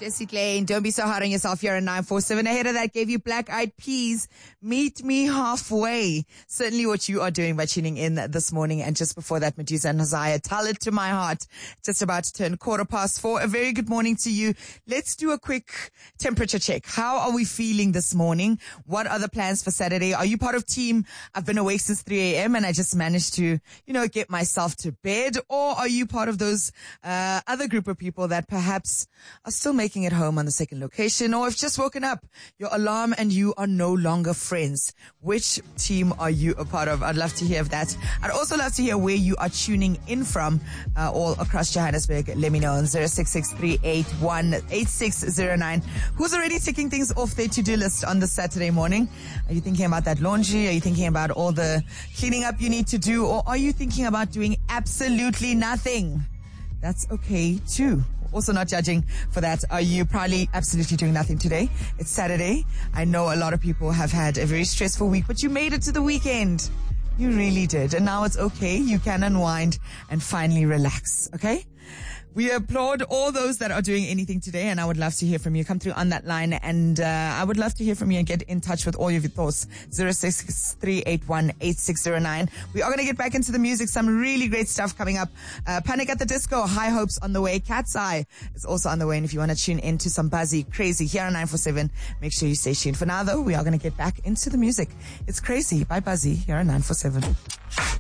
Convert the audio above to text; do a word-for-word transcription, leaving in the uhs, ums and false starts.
Jessie Klein, don't be so hard on yourself here at nine four seven. Ahead of that, gave you Black Eyed Peas, Meet Me Halfway. Certainly what you are doing by tuning in this morning. And just before that, Medusa and Hosea, Tell It to My Heart. Just about to turn quarter past four. A very good morning to you. Let's do a quick temperature check. How are we feeling this morning? What are the plans for Saturday? Are you part of team, I've been awake since three a.m. and I just managed to, you know, get myself to bed? Or are you part of those uh, other group of people that perhaps are still making it home on the second location, or have just woken up, your alarm and you are no longer friends? Which team are you a part of? I'd love to hear of that. I'd also love to hear where you are tuning in from, uh, all across Johannesburg. Let me know on zero six six three eight one eight six zero nine. Who's already ticking things off their to-do list on this Saturday morning? Are you thinking about that laundry? Are you thinking about all the cleaning up you need to do? Or are you thinking about doing absolutely nothing? That's okay too. Also not judging for that. Are you probably absolutely doing nothing today? It's Saturday. I know a lot of people have had a very stressful week, but you made it to the weekend. You really did. And now it's okay. You can unwind and finally relax. Okay? We applaud all those that are doing anything today, and I would love to hear from you. Come through on that line, and uh, I would love to hear from you and get in touch with all of your thoughts. zero six six three eight one eight six zero nine. We are going to get back into the music. Some really great stuff coming up. Uh, Panic at the Disco, High Hopes on the way. Cat's Eye is also on the way, and if you want to tune in to some Buzzy Crazy here on nine four seven, make sure you stay tuned. For now, though, we are going to get back into the music. It's Crazy by Buzzy here on nine four seven.